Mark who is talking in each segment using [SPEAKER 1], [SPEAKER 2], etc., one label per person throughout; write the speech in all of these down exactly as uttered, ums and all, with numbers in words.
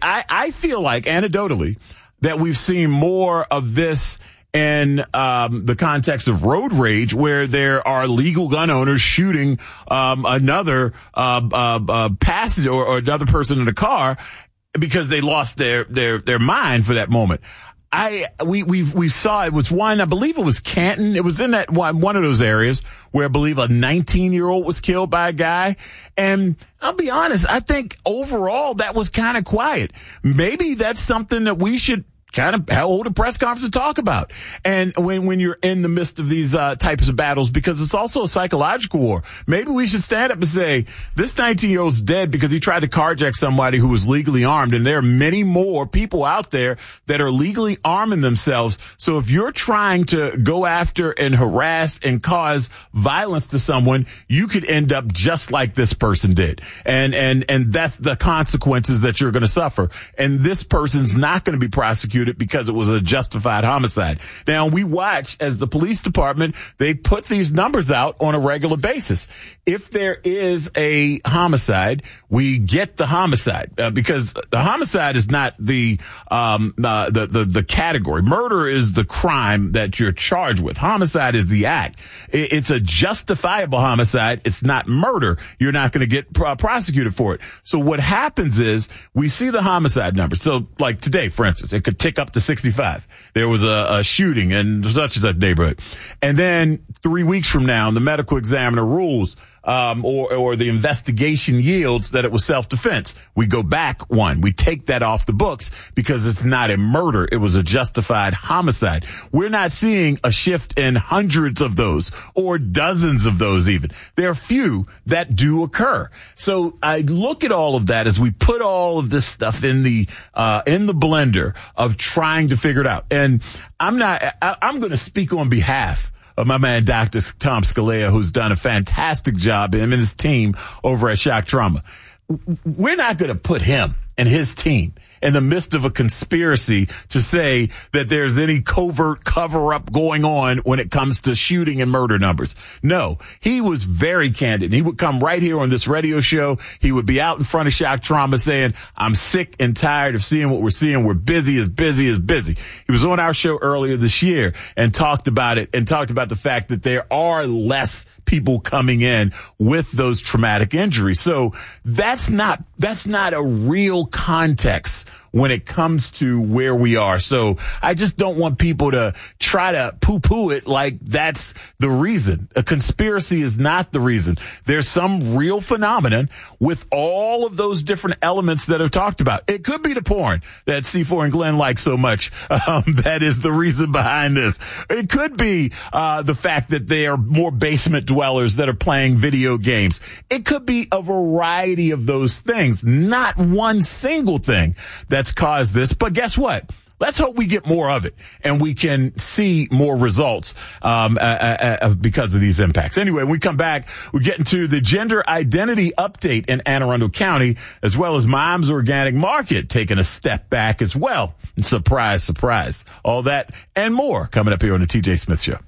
[SPEAKER 1] I, I feel like, anecdotally, that we've seen more of this in um, the context of road rage, where there are legal gun owners shooting um, another uh, uh, uh, passenger or, or another person in the car because they lost their their their mind for that moment. I we we we saw it was one, I believe it was Canton. It was in that one one of those areas where I believe a nineteen year old was killed by a guy. And I'll be honest, I think overall that was kind of quiet. Maybe that's something that we should kind of hold a press conference to talk about. And when, when you're in the midst of these uh, types of battles, because it's also a psychological war. Maybe we should stand up and say, this nineteen year old's dead because he tried to carjack somebody who was legally armed. And there are many more people out there that are legally arming themselves. So if you're trying to go after and harass and cause violence to someone, you could end up just like this person did. And, and, and that's the consequences that you're going to suffer. And this person's not going to be prosecuted because it was a justified homicide. Now, we watch as the police department, they put these numbers out on a regular basis. If there is a homicide, we get the homicide uh, because the homicide is not the, um, uh, the, the, the category. Murder is the crime that you're charged with. Homicide is the act. It, it's a justifiable homicide. It's not murder. You're not going to get uh, prosecuted for it. So what happens is we see the homicide numbers. So like today, for instance, it could tick up to sixty-five. There was a, a shooting in such and such neighborhood. And then three weeks from now, the medical examiner rules Um, or, or the investigation yields that it was self-defense. We go back one. We take that off the books because it's not a murder. It was a justified homicide. We're not seeing a shift in hundreds of those or dozens of those even. There are few that do occur. So I look at all of that as we put all of this stuff in the, uh, in the blender of trying to figure it out. And I'm not, I, I'm going to speak on behalf of my man, Doctor Tom Scalea, who's done a fantastic job, him and his team over at Shock Trauma. We're not going to put him and his team in the midst of a conspiracy to say that there's any covert cover-up going on when it comes to shooting and murder numbers. No, he was very candid. He would come right here on this radio show. He would be out in front of Shock Trauma saying, I'm sick and tired of seeing what we're seeing. We're busy as busy as busy. He was on our show earlier this year and talked about it and talked about the fact that there are less people coming in with those traumatic injuries. So that's not, that's not a real context when it comes to where we are. So I just don't want people to try to poo-poo it like that's the reason. A conspiracy is not the reason. There's some real phenomenon with all of those different elements that are talked about. It could be the porn that C four and Glenn like so much. Um, that is the reason behind this. It could be uh, the fact that they are more basement dwellers that are playing video games. It could be a variety of those things, not one single thing that's caused this. But guess what? Let's hope we get more of it and we can see more results um, uh, uh, uh, because of these impacts. Anyway, when we come back, we get into the gender identity update in Anne Arundel County, as well as Mom's Organic Market taking a step back as well. And surprise, surprise. All that and more coming up here on the T J Smith Show.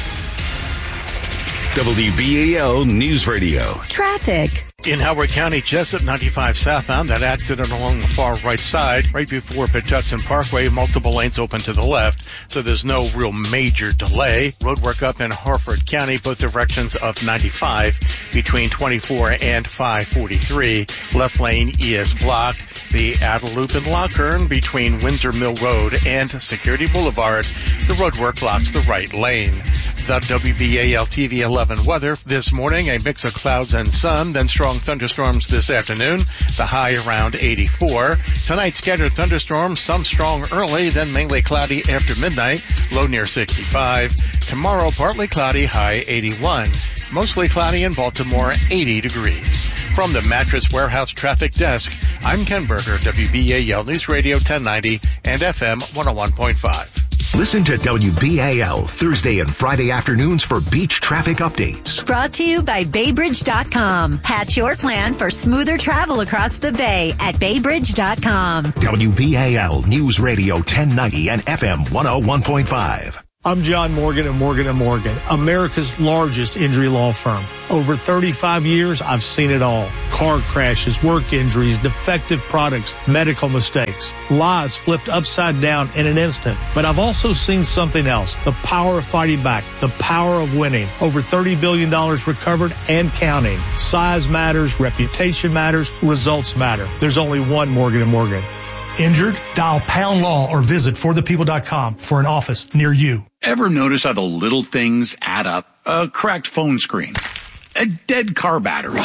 [SPEAKER 2] W B A L News Radio.
[SPEAKER 3] Traffic.
[SPEAKER 4] In Howard County, Jessup ninety-five southbound, that accident along the far right side, right before Patuxent Parkway, multiple lanes open to the left, so there's no real major delay. Roadwork up in Harford County, both directions of ninety-five, between twenty-four and five forty-three. Left lane is blocked. The outer loop in Lockern between Windsor Mill Road and Security Boulevard, the roadwork blocks the right lane. The W B A L T V eleven weather this morning, a mix of clouds and sun, then strong thunderstorms this afternoon, the high around eighty-four. Tonight, scattered thunderstorms, some strong early, then mainly cloudy after midnight, low near sixty-five. Tomorrow, partly cloudy, high eighty-one. Mostly cloudy in Baltimore, eighty degrees. From the Mattress Warehouse Traffic Desk, I'm Ken Berger, W B A L News Radio ten ninety and F M one oh one point five.
[SPEAKER 2] Listen to W B A L Thursday and Friday afternoons for beach traffic updates.
[SPEAKER 3] Brought to you by Baybridge dot com. Hatch your plan for smoother travel across the bay at Baybridge dot com.
[SPEAKER 2] W B A L News Radio ten ninety and F M one oh one point five.
[SPEAKER 5] I'm John Morgan of Morgan and Morgan, America's largest injury law firm. Over thirty-five years, I've seen it all. Car crashes, work injuries, defective products, medical mistakes, lives flipped upside down in an instant. But I've also seen something else, the power of fighting back, the power of winning. Over thirty billion dollars recovered and counting. Size matters, reputation matters, results matter. There's only one Morgan and Morgan. Injured? Dial Pound Law or visit for the people dot com for an office near you.
[SPEAKER 6] Ever notice how the little things add up? A cracked phone screen, a dead car battery,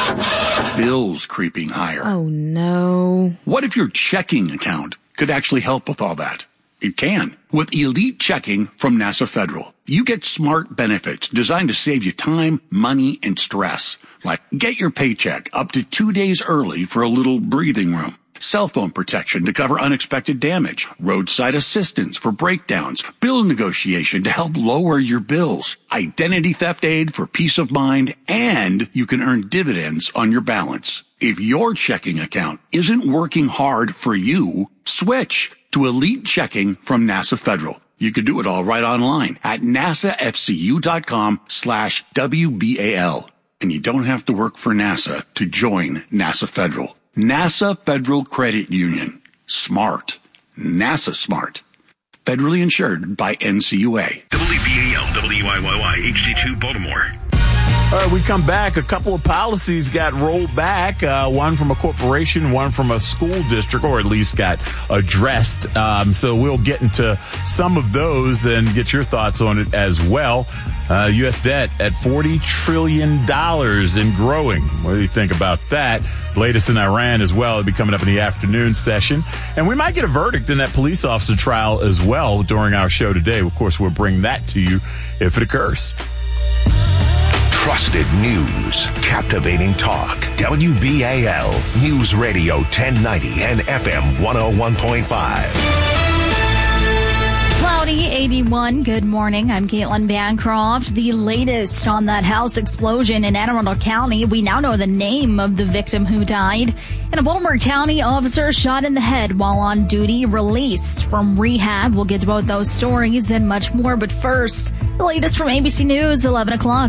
[SPEAKER 6] bills creeping higher.
[SPEAKER 7] Oh, no.
[SPEAKER 6] What if your checking account could actually help with all that? It can. With Elite Checking from NASA Federal, you get smart benefits designed to save you time, money, and stress. Like get your paycheck up to two days early for a little breathing room. Cell phone protection to cover unexpected damage, roadside assistance for breakdowns, bill negotiation to help lower your bills, identity theft aid for peace of mind, and you can earn dividends on your balance. If your checking account isn't working hard for you, switch to Elite Checking from NASA Federal. You could do it all right online at nasafcu.com slash WBAL. And you don't have to work for NASA to join NASA Federal. NASA Federal Credit Union. Smart. NASA smart. Federally insured by N C U A.
[SPEAKER 2] W B A L, W I Y Y, H D two Baltimore.
[SPEAKER 1] All right, we come back. A couple of policies got rolled back, uh, one from a corporation, one from a school district, or at least got addressed. Um, so we'll get into some of those and get your thoughts on it as well. Uh, U S debt at forty trillion dollars and growing. What do you think about that? Latest in Iran as well. It'll be coming up in the afternoon session. And we might get a verdict in that police officer trial as well during our show today. Of course, we'll bring that to you if it occurs.
[SPEAKER 2] Trusted news, captivating talk. W B A L News Radio ten ninety and F M one oh one point five.
[SPEAKER 8] Cloudy, eighty-one. Good morning. I'm Caitlin Bancroft. The latest on that house explosion in Anne Arundel County. We now know the name of the victim who died. And a Baltimore County officer shot in the head while on duty, released from rehab. We'll get to both those stories and much more. But first, the latest from A B C News, eleven o'clock.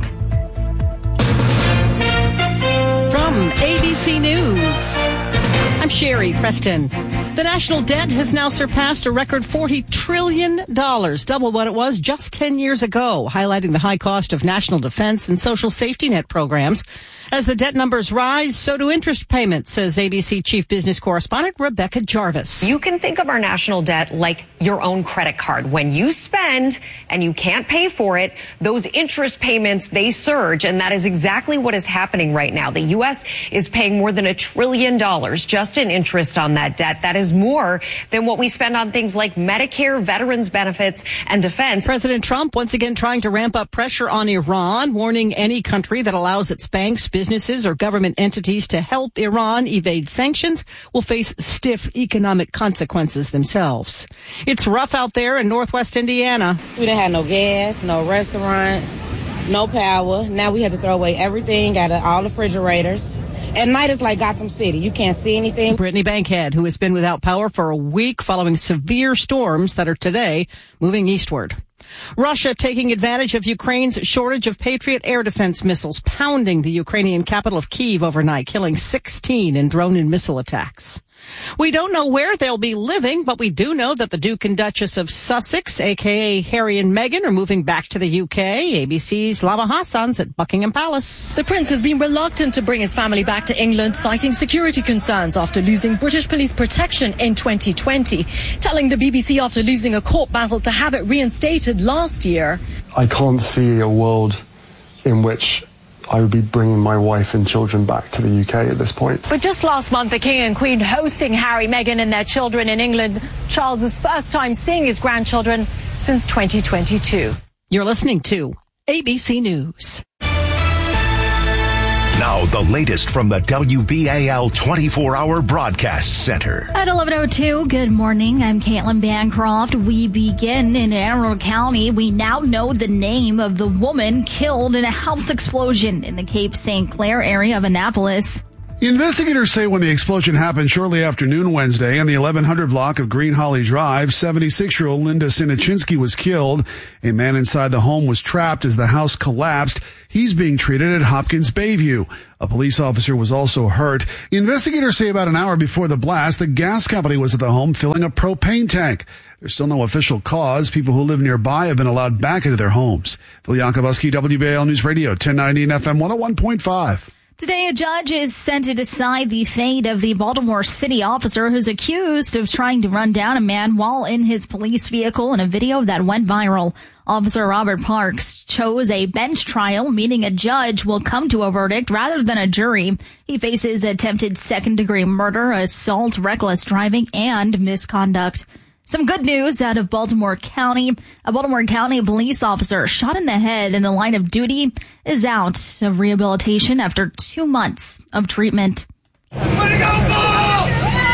[SPEAKER 9] From A B C News, I'm Sherry Preston. The national debt has now surpassed a record forty trillion dollars, double what it was just ten years ago, highlighting the high cost of national defense and social safety net programs. As the debt numbers rise, so do interest payments, says A B C Chief Business Correspondent Rebecca Jarvis.
[SPEAKER 10] You can think of our national debt like your own credit card. When you spend and you can't pay for it, those interest payments, they surge, and that is exactly what is happening right now. The U S is paying more than a trillion dollars just in interest on that debt. That is more than what we spend on things like Medicare, veterans benefits, and defense.
[SPEAKER 9] President Trump once again trying to ramp up pressure on Iran, warning any country that allows its banks, businesses, or government entities to help Iran evade sanctions will face stiff economic consequences themselves. It's rough out there in northwest Indiana.
[SPEAKER 11] We didn't have no gas, no restaurants, no power. Now we had to throw away everything out of all the refrigerators. At night, it's like Gotham City. You can't see anything.
[SPEAKER 9] Brittany Bankhead, who has been without power for a week following severe storms that are today moving eastward. Russia taking advantage of Ukraine's shortage of Patriot air defense missiles, pounding the Ukrainian capital of Kyiv overnight, killing sixteen in drone and missile attacks. We don't know where they'll be living, but we do know that the Duke and Duchess of Sussex, a k a. Harry and Meghan, are moving back to the U K. A B C's Lama Hassan's at Buckingham Palace.
[SPEAKER 12] The Prince has been reluctant to bring his family back to England, citing security concerns after losing British police protection in twenty twenty, telling the B B C after losing a court battle to have it reinstated last year.
[SPEAKER 13] I can't see a world in which I would be bringing my wife and children back to the U K at this point.
[SPEAKER 12] But just last month, the King and Queen hosting Harry, Meghan and their children in England. Charles's first time seeing his grandchildren since twenty twenty-two.
[SPEAKER 9] You're listening to A B C News.
[SPEAKER 2] Now the latest from the W B A L twenty-four hour Broadcast Center.
[SPEAKER 8] At eleven oh two, good morning. I'm Caitlin Bancroft. We begin in Anne Arundel County. We now know the name of the woman killed in a house explosion in the Cape Saint Clair area of Annapolis.
[SPEAKER 7] Investigators say when the explosion happened shortly after noon Wednesday on the eleven hundred block of Green Holly Drive, seventy-six-year-old Linda Sinichinsky was killed. A man inside the home was trapped as the house collapsed. He's being treated at Hopkins Bayview. A police officer was also hurt. Investigators say about an hour before the blast, the gas company was at the home filling a propane tank. There's still no official cause. People who live nearby have been allowed back into their homes. Phil Yankowski, W B A L News Radio, ten ninety and F M one oh one point five.
[SPEAKER 8] Today, a judge is set to decide the fate of the Baltimore City officer who's accused of trying to run down a man while in his police vehicle in a video that went viral. Officer Robert Parks chose a bench trial, meaning a judge will come to a verdict rather than a jury. He faces attempted second-degree murder, assault, reckless driving, and misconduct. Some good news out of Baltimore County. A Baltimore County police officer shot in the head in the line of duty is out of rehabilitation after two months of treatment.
[SPEAKER 14] Way to go, ball!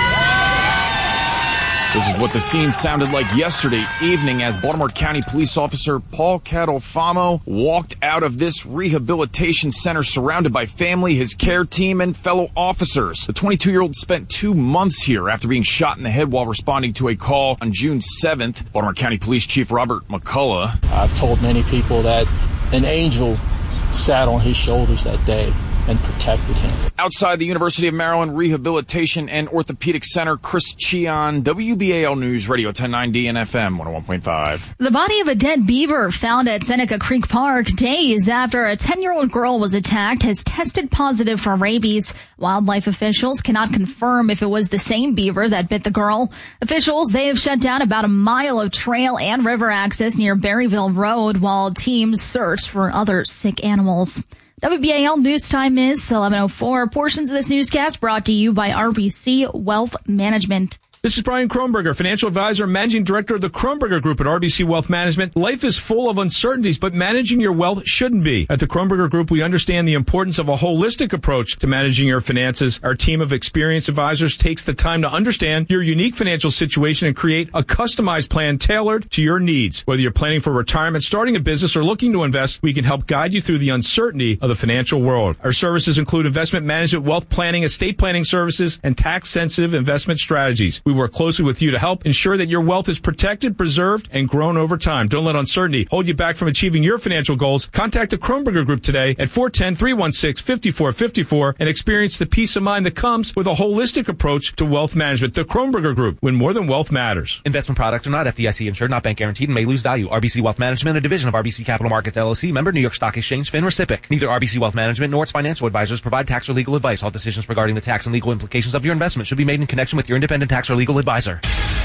[SPEAKER 15] This is what the scene sounded like yesterday evening as Baltimore County Police Officer Paul Catalfamo walked out of this rehabilitation center surrounded by family, his care team, and fellow officers. The twenty-two-year-old spent two months here after being shot in the head while responding to a call on June seventh. Baltimore County Police Chief Robert McCullough.
[SPEAKER 16] I've told many people that an angel sat on his shoulders that day and protected him.
[SPEAKER 15] Outside the University of Maryland Rehabilitation and Orthopedic Center, Chris Cheon, W B A L News Radio ten ninety and F M one oh one point five.
[SPEAKER 8] The body of a dead beaver found at Seneca Creek Park days after a ten-year-old girl was attacked has tested positive for rabies. Wildlife officials cannot confirm if it was the same beaver that bit the girl. Officials, they have shut down about a mile of trail and river access near Berryville Road while teams search for other sick animals. W B A L News Time is eleven oh four. Portions of this newscast brought to you by R B C Wealth Management.
[SPEAKER 17] This is Brian Kronberger, financial advisor and managing director of the Kronberger Group at R B C Wealth Management. Life is full of uncertainties, but managing your wealth shouldn't be. At the Kronberger Group, we understand the importance of a holistic approach to managing your finances. Our team of experienced advisors takes the time to understand your unique financial situation and create a customized plan tailored to your needs. Whether you're planning for retirement, starting a business, or looking to invest, we can help guide you through the uncertainty of the financial world. Our services include investment management, wealth planning, estate planning services, and tax-sensitive investment strategies. We work closely with you to help ensure that your wealth is protected, preserved, and grown over time. Don't let uncertainty hold you back from achieving your financial goals. Contact the Kronberger Group today at four one zero, three one six, five four five four and experience the peace of mind that comes with a holistic approach to wealth management. The Kronberger Group, when more than wealth matters.
[SPEAKER 18] Investment products are not F D I C insured, not bank guaranteed, and may lose value. R B C Wealth Management, a division of R B C Capital Markets, L L C, member New York Stock Exchange, FINRA S I P C. Neither R B C Wealth Management nor its financial advisors provide tax or legal advice. All decisions regarding the tax and legal implications of your investment should be made in connection with your independent tax or legal advisor.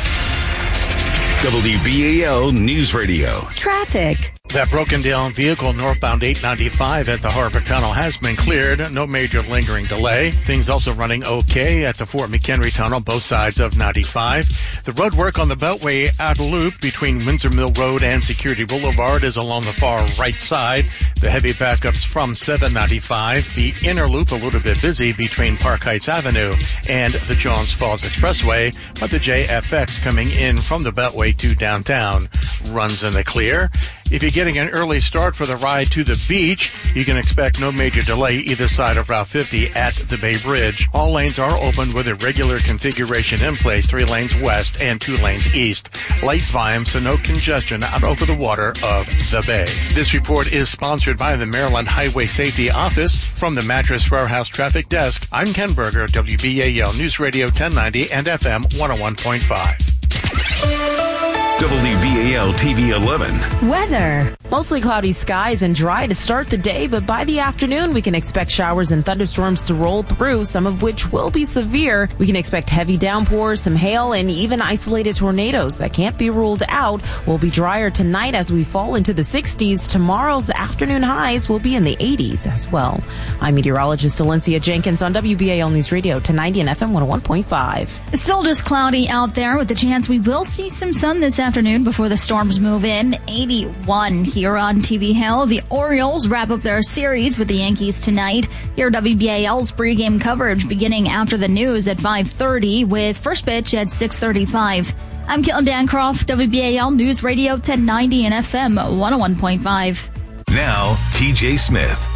[SPEAKER 2] W B A L News Radio.
[SPEAKER 3] Traffic.
[SPEAKER 4] That broken down vehicle northbound eight ninety-five at the Harbor Tunnel has been cleared. No major lingering delay. Things also running okay at the Fort McHenry Tunnel, both sides of ninety-five. The road work on the Beltway outer loop between Windsor Mill Road and Security Boulevard is along the far right side. The heavy backups from seven ninety-five. The inner loop a little bit busy between Park Heights Avenue and the Johns Falls Expressway, but the J F X coming in from the Beltway to downtown runs in the clear. If you're getting an early start for the ride to the beach, you can expect no major delay either side of Route fifty at the Bay Bridge. All lanes are open with a regular configuration in place, three lanes west and two lanes east. Light volume, so no congestion out over the water of the Bay. This report is sponsored by the Maryland Highway Safety Office. From the Mattress Warehouse Traffic Desk, I'm Ken Berger, W B A L News Radio ten ninety and F M one oh one point five.
[SPEAKER 2] W B A L T V eleven.
[SPEAKER 19] Weather. Mostly cloudy skies and dry to start the day, but by the afternoon we can expect showers and thunderstorms to roll through, some of which will be severe. We can expect heavy downpours, some hail, and even isolated tornadoes that can't be ruled out. Will be drier tonight as we fall into the sixties. Tomorrow's afternoon highs will be in the eighties as well. I'm meteorologist Valencia Jenkins on W B A L News Radio ten ninety and F M one oh one point five.
[SPEAKER 8] It's still just cloudy out there with the chance we will see some sun this afternoon before the storms move in. eighty-one here on T V Hill. The Orioles wrap up their series with the Yankees tonight. Here W B A L's pregame coverage beginning after the news at five thirty with first pitch at six thirty-five. I'm Caitlin Bancroft, W B A L News Radio ten ninety and F M one oh one point five.
[SPEAKER 2] Now, T J Smith.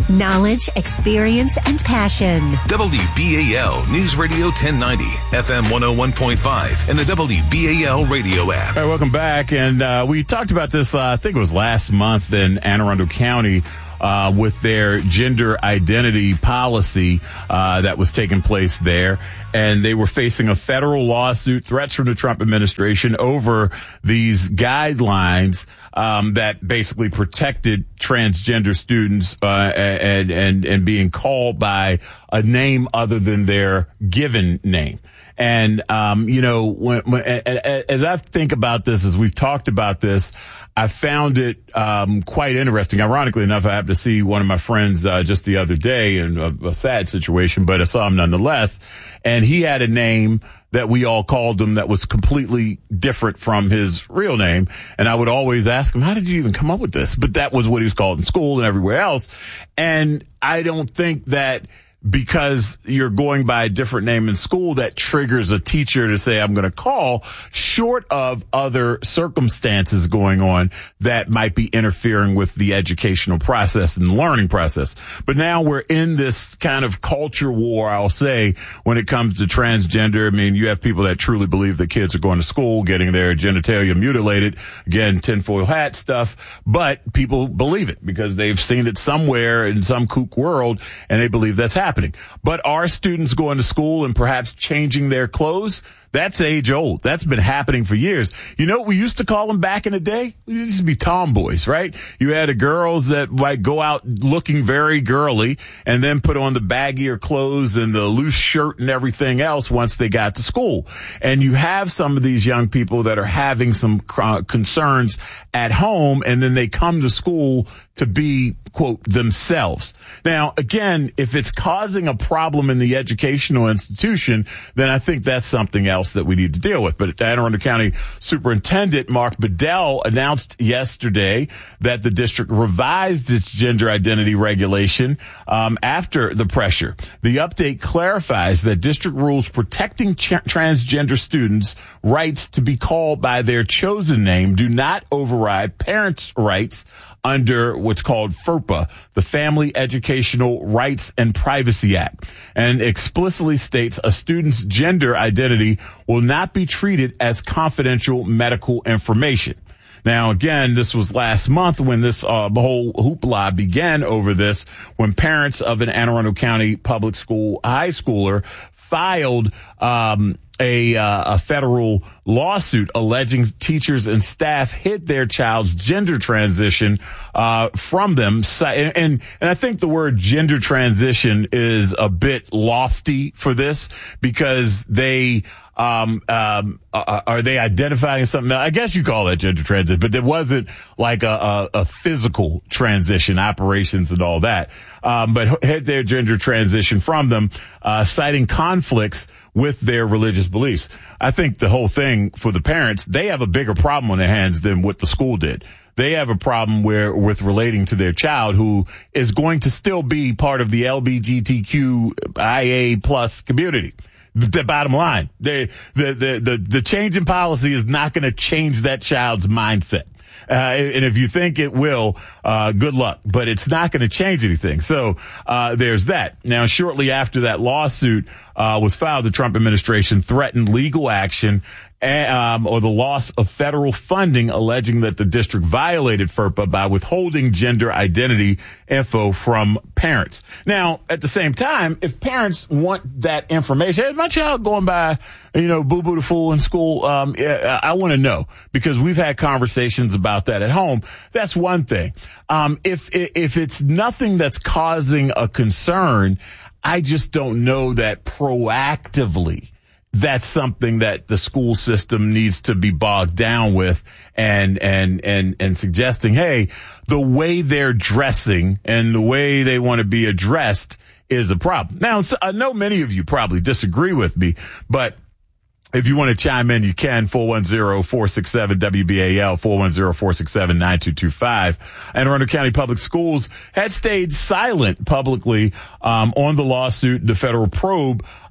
[SPEAKER 3] Knowledge, experience, and passion.
[SPEAKER 2] W B A L News Radio ten ninety, F M one oh one point five, and the W B A L radio app.
[SPEAKER 1] All right, welcome back. And uh, we talked about this, uh, I think it was last month in Anne Arundel County. Uh, with their gender identity policy uh, that was taking place there. And they were facing a federal lawsuit, threats from the Trump administration over these guidelines um, that basically protected transgender students uh, and, and, and being called by a name other than their given name. And, um, you know, when, when, as I think about this, as we've talked about this, I found it um, quite interesting. Ironically enough, I happened to see one of my friends uh, just the other day in a, a sad situation, but I saw him nonetheless. And he had a name that we all called him that was completely different from his real name. And I would always ask him, how did you even come up with this? But that was what he was called in school and everywhere else. And I don't think that because you're going by a different name in school that triggers a teacher to say, I'm going to call, short of other circumstances going on that might be interfering with the educational process and the learning process. But now we're in this kind of culture war, I'll say, when it comes to transgender. I mean, you have people that truly believe that kids are going to school, getting their genitalia mutilated. Again, tinfoil hat stuff. But people believe it because they've seen it somewhere in some kook world, and they believe that's happening. Happening. But are students going to school and perhaps changing their clothes? That's age old. That's been happening for years. You know what we used to call them back in the day? We used to be tomboys, right? You had the girls that might go out looking very girly and then put on the baggier clothes and the loose shirt and everything else once they got to school. And you have some of these young people that are having some uh, concerns at home, and then they come to school to be, quote, themselves. Now, again, if it's causing a problem in the educational institution, then I think that's something else that we need to deal with. But Anne Arundel County Superintendent Mark Bedell announced yesterday that the district revised its gender identity regulation um, after the pressure. The update clarifies that district rules protecting ch- transgender students' rights to be called by their chosen name do not override parents' rights under what's called FERPA, the Family Educational Rights and Privacy Act, and explicitly states a student's gender identity will not be treated as confidential medical information. Now, again, this was last month when this uh, whole hoopla began over this, when parents of an Anne Arundel County public school high schooler filed um A, uh, a federal lawsuit alleging teachers and staff hid their child's gender transition uh, from them. And, and and I think the word gender transition is a bit lofty for this because they um um uh, are they identifying something else? I guess you call that gender transition, but it wasn't like a, a, a physical transition, operations and all that. Um, but hid their gender transition from them, uh, citing conflicts with their religious beliefs. I think the whole thing for the parents, they have a bigger problem on their hands than what the school did. They have a problem where with relating to their child who is going to still be part of the L G B T Q I A plus community. The bottom line, they, the, the, the, the change in policy is not going to change that child's mindset. Uh, and if you think it will, uh, good luck, but it's not going to change anything. So, uh, there's that. Now, shortly after that lawsuit, uh, was filed, the Trump administration threatened legal action, um, or the loss of federal funding, alleging that the district violated FERPA by withholding gender identity info from parents. Now, at the same time, if parents want that information, hey, my child going by, you know, boo boo the fool in school, um, I, I want to know because we've had conversations about that at home. That's one thing. Um, if, if it's nothing that's causing a concern, I just don't know that proactively that's something that the school system needs to be bogged down with and, and, and, and suggesting, hey, the way they're dressing and the way they want to be addressed is a problem. Now, I know many of you probably disagree with me, but if you want to chime in, you can, four one zero, four six seven, W B A L, four one zero, four six seven, nine two two five. Anne Arundel County Public Schools had stayed silent publicly um, on the lawsuit, the federal probe,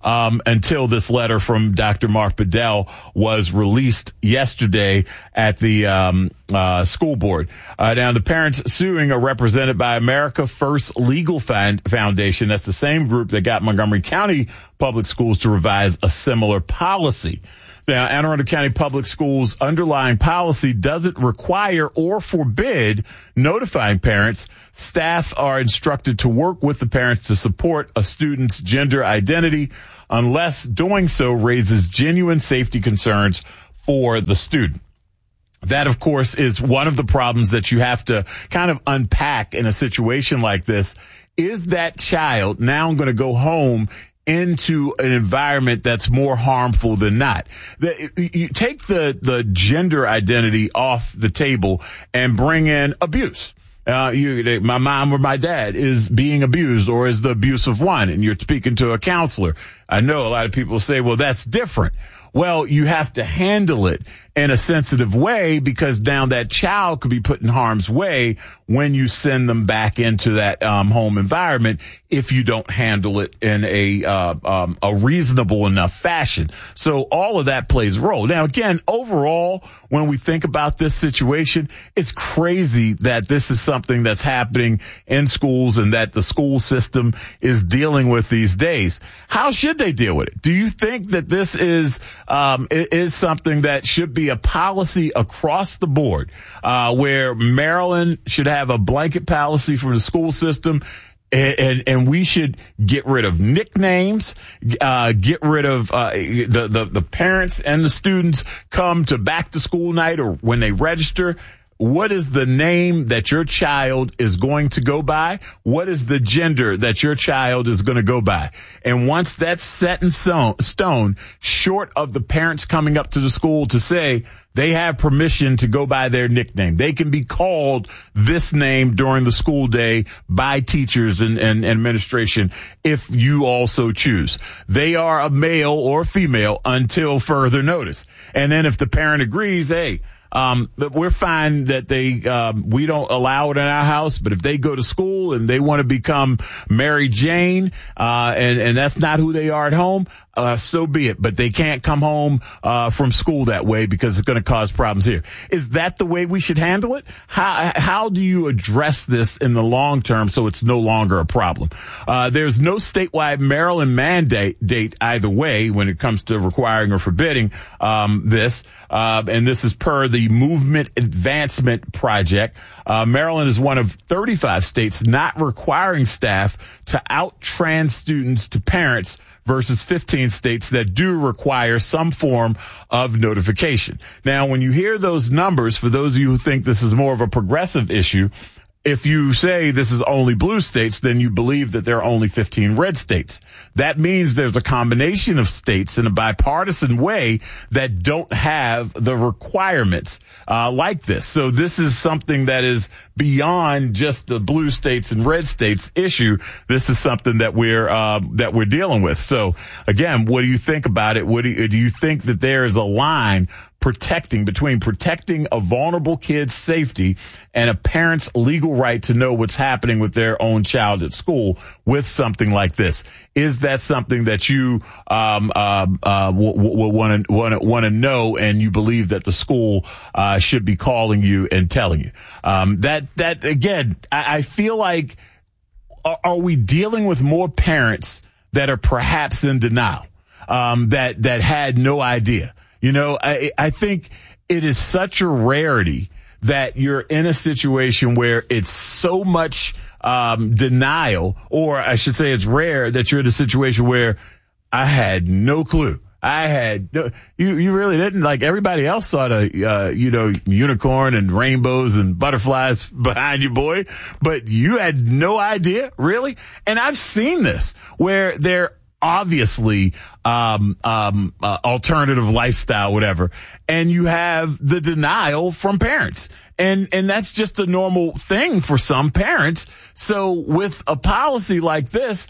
[SPEAKER 1] um, until this letter from Doctor Mark Bedell was released yesterday at the um, uh, school board. Uh, now, the parents suing are represented by America First Legal Foundation. That's the same group that got Montgomery County Public Schools to revise a similar policy. Now, Anne Arundel County Public Schools' underlying policy doesn't require or forbid notifying parents. Staff are instructed to work with the parents to support a student's gender identity unless doing so raises genuine safety concerns for the student. That, of course, is one of the problems that you have to kind of unpack in a situation like this. Is that child now going to go home into an environment that's more harmful than not? The, you take the, the gender identity off the table and bring in abuse. Uh, you, my mom or my dad is being abused or is the abusive one, and you're speaking to a counselor. I know a lot of people say, well, that's different. Well, you have to handle it in a sensitive way, because now that child could be put in harm's way when you send them back into that um, home environment if you don't handle it in a uh, um, a reasonable enough fashion. So all of that plays a role. Now, again, overall, when we think about this situation, it's crazy that this is something that's happening in schools and that the school system is dealing with these days. How should they deal with it? Do you think that this is um, is something that should be a policy across the board, uh, where Maryland should have a blanket policy for the school system, and, and, and we should get rid of nicknames, uh, get rid of uh, the, the the parents and the students come to back to school night or when they register? What is the name that your child is going to go by? What is the gender that your child is going to go by? And once that's set in stone, short of the parents coming up to the school to say they have permission to go by their nickname, they can be called this name during the school day by teachers and, and, and administration if you also choose. They are a male or female until further notice. And then if the parent agrees, hey, Um, but we're fine that they, um, we don't allow it in our house, but if they go to school and they want to become Mary Jane, uh, and, and that's not who they are at home, uh, so be it. But they can't come home, uh, from school that way because it's going to cause problems here. Is that the way we should handle it? How, how do you address this in the long term so it's no longer a problem? Uh, there's no statewide Maryland mandate date either way when it comes to requiring or forbidding, um, this, uh, and this is per the Movement Advancement Project. Uh, Maryland is one of thirty-five states not requiring staff to out trans students to parents versus fifteen states that do require some form of notification. Now, when you hear those numbers, for those of you who think this is more of a progressive issue, if you say this is only blue states, then you believe that there are only fifteen red states. That means there's a combination of states in a bipartisan way that don't have the requirements uh, like this. So this is something that is beyond just the blue states and red states issue. This is something that we're uh, that we're dealing with. So again, what do you think about it? What do you, do you think that there is a line protecting between protecting a vulnerable kid's safety and a parent's legal right to know what's happening with their own child at school with something like this? Is that something that you um uh, uh want to want to want to know, and you believe that the school uh should be calling you and telling you? Um that that again, I, I feel like are, are we dealing with more parents that are perhaps in denial, um that that had no idea? You know, I, I think it is such a rarity that you're in a situation where it's so much um, denial, or I should say it's rare that you're in a situation where I had no clue. I had no, you, you really didn't. Like everybody else saw the, uh, you know, unicorn and rainbows and butterflies behind you, boy, but you had no idea, really. And I've seen this where they're obviously um um uh, alternative lifestyle, whatever, and you have the denial from parents, and and that's just a normal thing for some parents. So with a policy like this,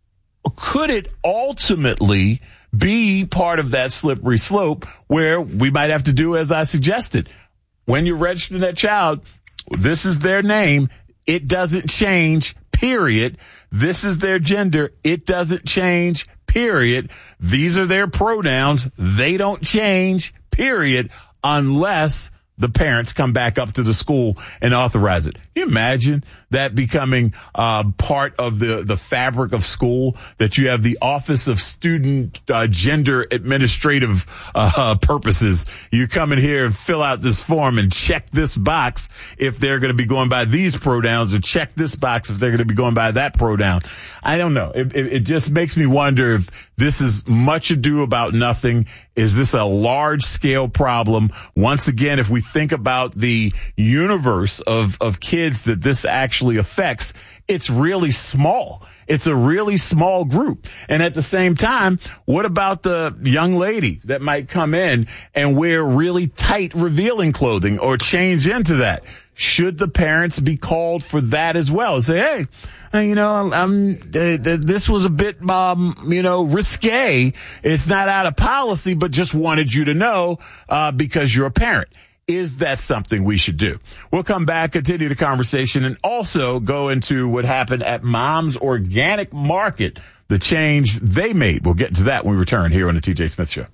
[SPEAKER 1] could it ultimately be part of that slippery slope where we might have to do as I suggested? When you're registering that child, this is their name, it doesn't change, period. This is their gender, it doesn't change, period. These are their pronouns. They don't change, period, unless the parents come back up to the school and authorize it. Can you imagine that becoming uh, part of the, the fabric of school, that you have the Office of Student uh, Gender Administrative uh, Purposes. You come in here and fill out this form and check this box if they're going to be going by these pronouns, or check this box if they're going to be going by that pronoun. I don't know. It, it, it just makes me wonder if this is much ado about nothing. Is this a large-scale problem? Once again, if we think about the universe of, of kids that this actually affects, it's really small. It's a really small group. And at the same time, what about the young lady that might come in and wear really tight, revealing clothing or change into that? Should the parents be called for that as well? Say, hey, you know, I'm, uh, this was a bit, um, you know, risque. It's not out of policy, but just wanted you to know, uh, because you're a parent. Is that something we should do? We'll come back, continue the conversation, and also go into what happened at Mom's Organic Market, the change they made. We'll get into that when we return here on the T J Smith Show.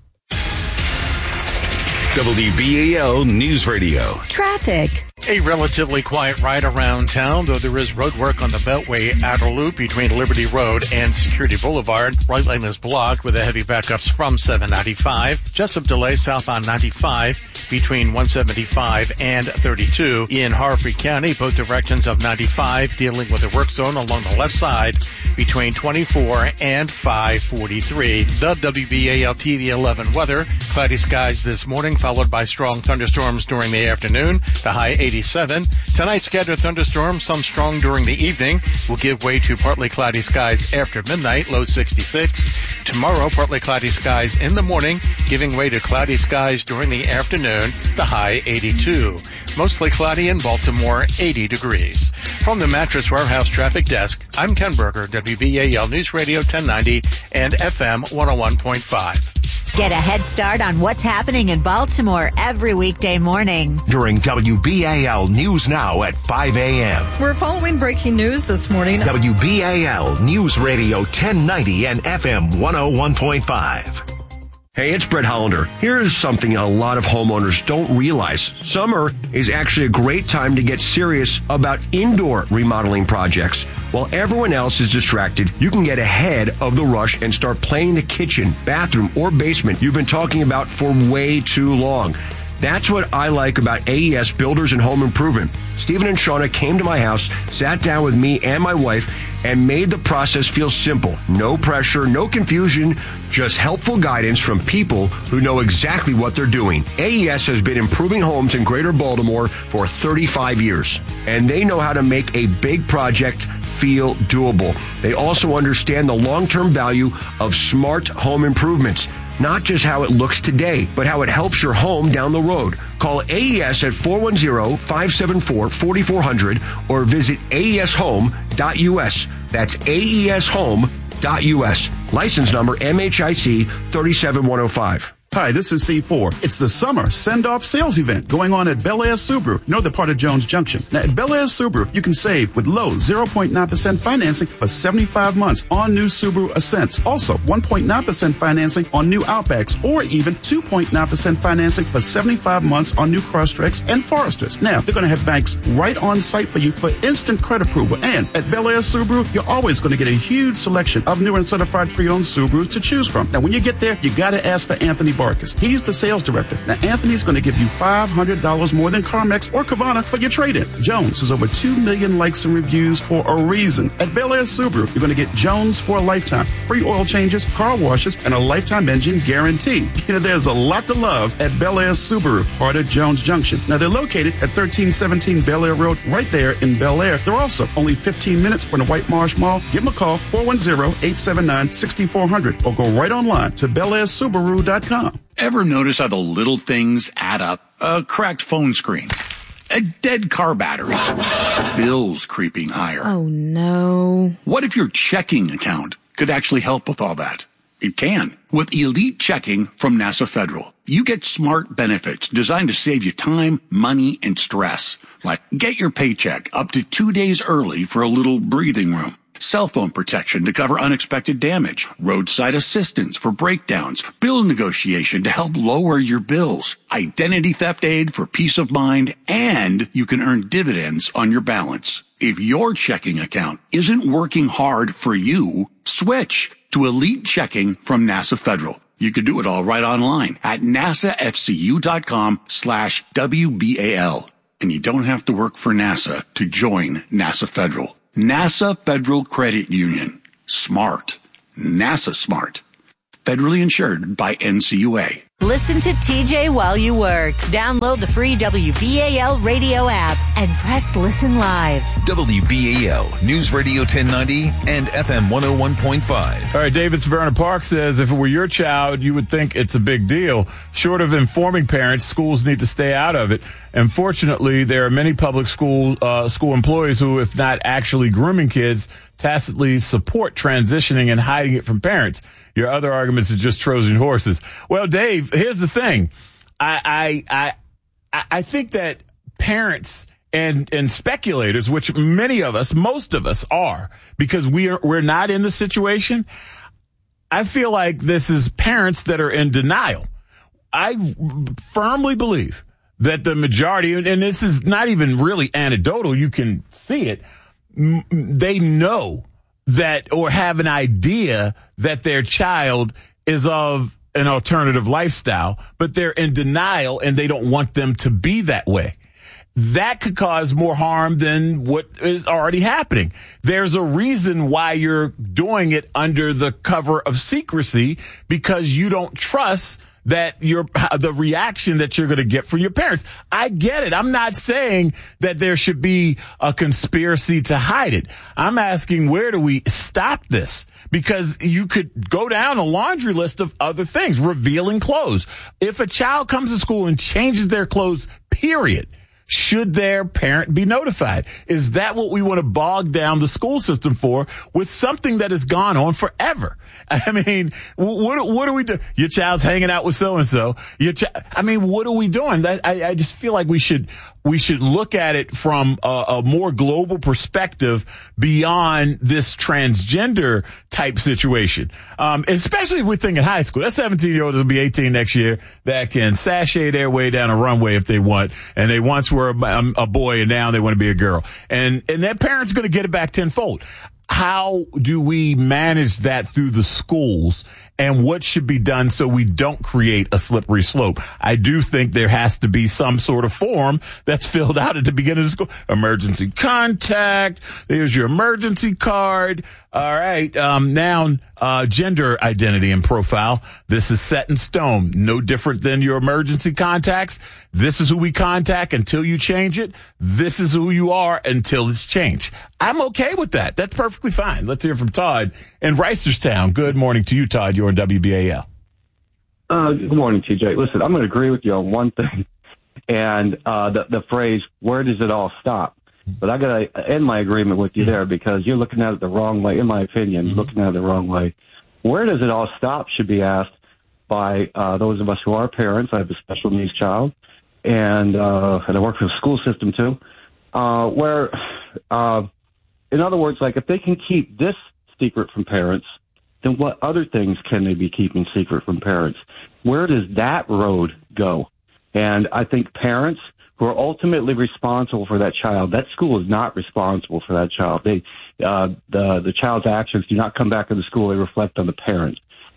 [SPEAKER 2] W B A L News Radio.
[SPEAKER 3] Traffic.
[SPEAKER 4] A relatively quiet ride around town, though there is road work on the Beltway outer loop between Liberty Road and Security Boulevard. Right lane is blocked with the heavy backups from seven ninety-five. Just some delay southbound ninety-five between one seventy-five and thirty-two. In Harford County, both directions of ninety-five dealing with a work zone along the left side between twenty-four and five forty-three. The W B A L T V eleven weather. Cloudy skies this morning, followed by strong thunderstorms during the afternoon. The high eighty-seven. Tonight, scattered thunderstorms, some strong during the evening, will give way to partly cloudy skies after midnight, low sixty-six. Tomorrow, partly cloudy skies in the morning, giving way to cloudy skies during the afternoon, the high eighty-two. Mostly cloudy in Baltimore, eighty degrees. From the Mattress Warehouse Traffic Desk, I'm Ken Berger, W B A L News Radio ten ninety and F M one oh one point five.
[SPEAKER 3] Get a head start on what's happening in Baltimore every weekday morning.
[SPEAKER 2] During W B A L News Now at five a.m.
[SPEAKER 12] We're following breaking news this morning.
[SPEAKER 2] W B A L News Radio ten ninety and F M one oh one point five.
[SPEAKER 20] Hey, it's Brett Hollander. Here's something a lot of homeowners don't realize. Summer is actually a great time to get serious about indoor remodeling projects. While everyone else is distracted, you can get ahead of the rush and start planning the kitchen, bathroom, or basement you've been talking about for way too long. That's what I like about A E S Builders and Home Improvement. Stephen and Shauna came to my house, sat down with me and my wife, and made the process feel simple. No pressure, no confusion, just helpful guidance from people who know exactly what they're doing. A E S has been improving homes in Greater Baltimore for thirty-five years, and they know how to make a big project feel doable. They also understand the long-term value of smart home improvements. Not just how it looks today, but how it helps your home down the road. Call A E S at four one zero, five seven four, four four zero zero or visit A E S home dot U S. That's A E S home dot U S. License number M H I C three seven one zero five.
[SPEAKER 21] Hi, this is C four. It's the summer send-off sales event going on at Bel Air Subaru, northern part of Jones Junction. Now, at Bel Air Subaru, you can save with low zero point nine percent financing for seventy-five months on new Subaru Ascents. Also, one point nine percent financing on new Outbacks, or even two point nine percent financing for seventy-five months on new Crosstreks and Foresters. Now, they're going to have banks right on site for you for instant credit approval. And at Bel Air Subaru, you're always going to get a huge selection of new and certified pre-owned Subarus to choose from. Now, when you get there, you got to ask for Anthony Barkis. He's the sales director. Now, Anthony's going to give you five hundred dollars more than CarMax or Carvana for your trade-in. Jones has over two million likes and reviews for a reason. At Bel Air Subaru, you're going to get Jones for a lifetime. Free oil changes, car washes, and a lifetime engine guarantee. You know, there's a lot to love at Bel Air Subaru, part of Jones Junction. Now, they're located at thirteen seventeen Bel Air Road, right there in Bel Air. They're also only fifteen minutes from the White Marsh Mall. Give them a call, four one zero, eight seven nine, six four zero zero, or go right online to bel air subaru dot com.
[SPEAKER 6] Ever notice how the little things add up? A cracked phone screen, a dead car battery, bills creeping higher.
[SPEAKER 19] Oh, no.
[SPEAKER 6] What if your checking account could actually help with all that? It can. With Elite Checking from NASA Federal, you get smart benefits designed to save you time, money, and stress. Like get your paycheck up to two days early for a little breathing room. cell phone protection to cover unexpected damage, roadside assistance for breakdowns, bill negotiation to help lower your bills, identity theft aid for peace of mind, and you can earn dividends on your balance. If your checking account isn't working hard for you, switch to Elite Checking from NASA Federal. You could do it all right online at nasafcu.com slash WBAL. And you don't have to work for NASA to join NASA Federal. NASA Federal Credit Union. Smart. NASA Smart. Federally insured by N C U A.
[SPEAKER 3] Listen to T J while you work. Download the free W B A L radio app and press listen live.
[SPEAKER 5] W B A L News Radio ten ninety and F M one oh one point five.
[SPEAKER 1] All right, David Severna Park says if it were your child, you would think it's a big deal. Short of informing parents, schools need to stay out of it. Unfortunately, there are many public school uh, school employees who, if not actually grooming kids, tacitly support transitioning and hiding it from parents. Your other arguments are just Trojan horses. Well, Dave, here's the thing. I I I, I think that parents and and speculators, which many of us, most of us are, because we are we're not in the situation. I feel like this is parents that are in denial. I firmly believe that the majority, and this is not even really anecdotal, you can see it, they know that or have an idea that their child is of an alternative lifestyle, but they're in denial and they don't want them to be that way. That could cause more harm than what is already happening. There's a reason why you're doing it under the cover of secrecy, because you don't trust that your the reaction that you're going to get from your parents. I get it. I'm not saying that there should be a conspiracy to hide it. I'm asking, where do we stop this? Because you could go down a laundry list of other things. Revealing clothes. If a child comes to school and changes their clothes, period, should their parent be notified? Is that what we want to bog down the school system for with something that has gone on forever? I mean, what what are we doing? Your child's hanging out with so and so. Your chi- I mean, what are we doing? That, I, I just feel like we should we should look at it from a, a more global perspective beyond this transgender type situation. Um, especially if we're thinking high school. That seventeen year olds will be eighteen next year that can sashay their way down a runway if they want, and they once were a, a boy and now they want to be a girl, and and their parents are going to get it back tenfold. How do we manage that through the schools, and what should be done so we don't create a slippery slope? I do think there has to be some sort of form that's filled out at the beginning of the school. Emergency contact. There's your emergency card. All right. Um, now, uh, gender identity and profile. This is set in stone. No different than your emergency contacts. This is who we contact until you change it. This is who you are until it's changed. I'm okay with that. That's perfectly fine. Let's hear from Todd in Reisterstown. Good morning to you, Todd. You're on W B A L.
[SPEAKER 22] Uh, good morning, T J. Listen, I'm going to agree with you on one thing, and uh, the, the phrase, where does it all stop? But I got to end my agreement with you there, because you're looking at it the wrong way, in my opinion, mm-hmm. looking at it the wrong way. Where does it all stop should be asked by uh, those of us who are parents. I have a special needs child, and, uh, and I work for the school system too, uh, where, uh, in other words, like if they can keep this secret from parents, then what other things can they be keeping secret from parents? Where does that road go? And I think parents who are ultimately responsible for that child, that school is not responsible for that child. They, uh, the, the child's actions do not come back to the school. They reflect on the parents.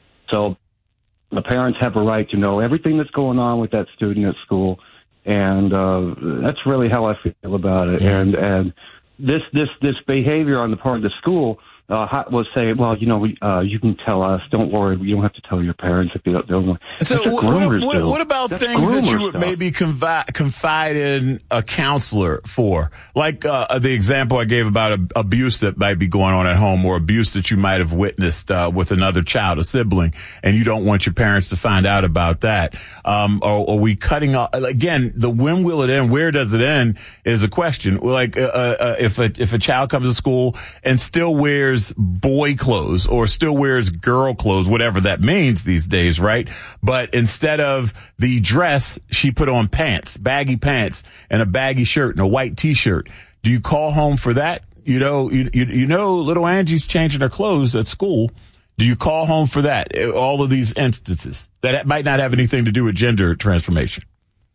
[SPEAKER 22] So the parents have a right to know everything that's going on with that student at school. And, uh, that's really how I feel about it. Yeah. And, and this, this, this behavior on the part of the school, Uh, was saying, well, you know, we, uh, you can tell us. Don't worry, you don't have to tell your parents if you don't. don't.
[SPEAKER 1] So, what, what, what about That's things that you would stuff. maybe confi- confide in a counselor for, like uh, the example I gave about a, abuse that might be going on at home, or abuse that you might have witnessed uh, with another child, a sibling, and you don't want your parents to find out about that? Um, or are we cutting off again? The when will it end? Where does it end? Is a question. Like uh, uh, if a if a child comes to school and still wears boy clothes or still wears girl clothes, whatever that means these days, right? But instead of the dress, she put on pants, baggy pants, and a baggy shirt and a white T-shirt. Do you call home for that? you know, you, you, you know, little Angie's changing her clothes at school. Do you call home for that? All of these instances that might not have anything to do with gender transformation.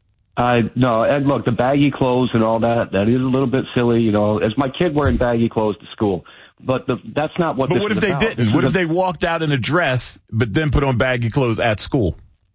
[SPEAKER 22] I no, and look, the baggy clothes and all that, that is a little bit silly, you know, as my kid wearing baggy clothes to school. But the, that's not what
[SPEAKER 1] But
[SPEAKER 22] this
[SPEAKER 1] what
[SPEAKER 22] is
[SPEAKER 1] if they
[SPEAKER 22] about.
[SPEAKER 1] didn't?
[SPEAKER 22] This
[SPEAKER 1] What
[SPEAKER 22] is
[SPEAKER 1] if
[SPEAKER 22] a-
[SPEAKER 1] they walked out in a dress, but then put on baggy clothes at school?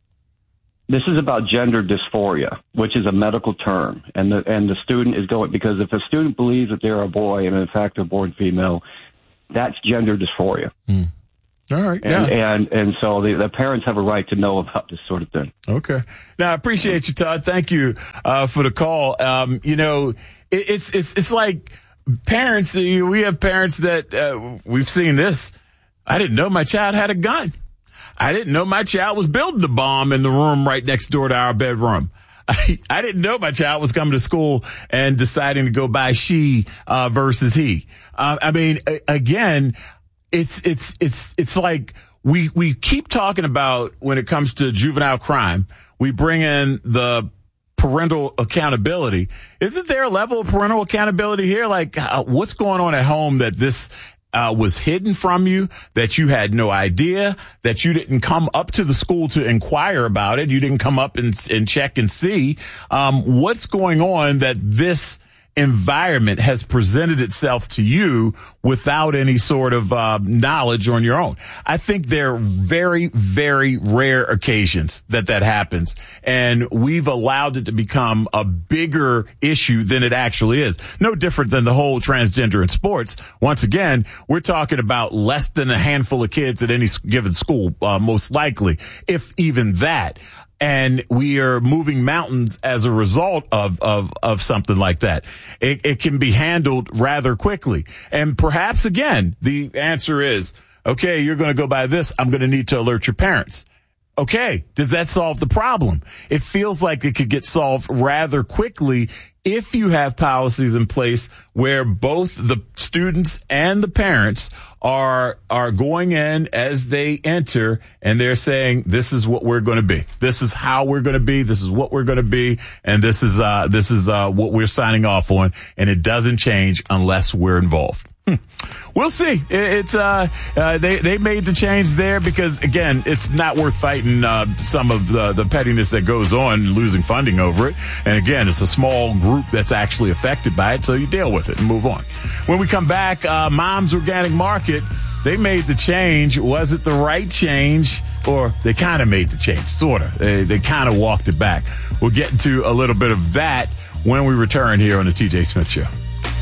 [SPEAKER 22] This is about gender dysphoria, which is a medical term. And the, and the student is going, because if a student believes that they're a boy and in fact they're born female, that's gender dysphoria.
[SPEAKER 1] Mm. All right.
[SPEAKER 22] And,
[SPEAKER 1] Yeah.
[SPEAKER 22] and, and so the, the parents have a right to know about this sort of thing.
[SPEAKER 1] Okay. Now, I appreciate you, Todd. Thank you uh, for the call. Um, you know, it, it's it's it's like parents. You know, we have parents that uh, we've seen this. I didn't know my child had a gun. I didn't know my child was building a bomb in the room right next door to our bedroom. I, I didn't know my child was coming to school and deciding to go by she uh, versus he. Uh, I mean, a- again. It's, it's, it's, it's like we, we keep talking about when it comes to juvenile crime, we bring in the parental accountability. Isn't there a level of parental accountability here? Like uh, what's going on at home that this uh, was hidden from you, that you had no idea, that you didn't come up to the school to inquire about it. You didn't come up and, and check and see, um, what's going on that this environment has presented itself to you without any sort of uh, knowledge on your own. I think there are very, very rare occasions that that happens, and we've allowed it to become a bigger issue than it actually is. No different than the whole transgender in sports. Once again, we're talking about less than a handful of kids at any given school, uh, most likely, if even that. And we are moving mountains as a result of, of, of something like that. It, it can be handled rather quickly. And perhaps, again, the answer is, okay, you're going to go by this. I'm going to need to alert your parents. Okay, does that solve the problem? It feels like it could get solved rather quickly if you have policies in place where both the students and the parents are are going in as they enter and they're saying, this is what we're going to be. This is how we're going to be. This is what we're going to be. And this is uh this is uh what we're signing off on. And it doesn't change unless we're involved. Hmm. We'll see. It, it's uh, uh, they they made the change there because again, it's not worth fighting uh, some of the the pettiness that goes on, losing funding over it. And again, it's a small group that's actually affected by it, so you deal with it and move on. When we come back, uh, Mom's Organic Market, they made the change. Was it the right change? Or they kind of made the change, sort of. They, they kind of walked it back. We'll get into a little bit of that when we return here on the T J Smith Show.